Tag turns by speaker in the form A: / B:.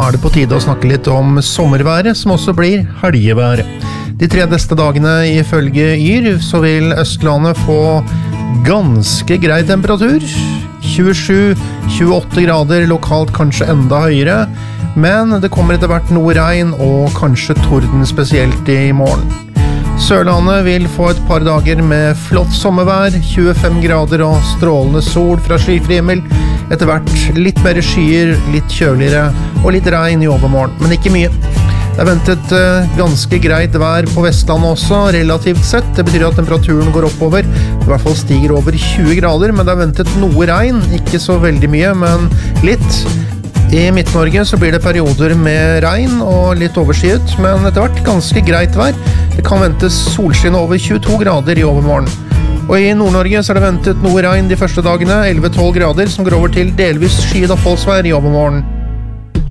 A: det på tide å snakke litt om sommerværet, som også blir helgeværet. De 3 neste dagene ifølge Yr, så vil Østlandet få ganske grei temperatur. 27-28 grader, lokalt kanskje enda høyere, men det kommer etter hvert noe regn og kanskje torden spesielt i morgen. Sørlandet vil få et par dager med flott sommervær, 25 grader og strålende sol fra skyfri himmel. Etter hvert litt mer skyer, litt kjøligere og litt regn i overmorgen, men ikke mye. Det er ventet ganske greit vær på Vestlandet også, relativt sett. Det betyr at temperaturen går oppover, i hvert fall stiger over 20 grader, men det er ventet noe regn, ikke så veldig mye, men litt. I Midt-Norge så blir det perioder med regn og litt overskyet, men etter hvert ganske greit vær. Det kan ventes solskinn over 22 grader i overmorgen. Og i Nord-Norge så er det ventet noe regn de første dagene, 11-12 grader, som går over til delvis skyet oppholdsvær i overmorgen.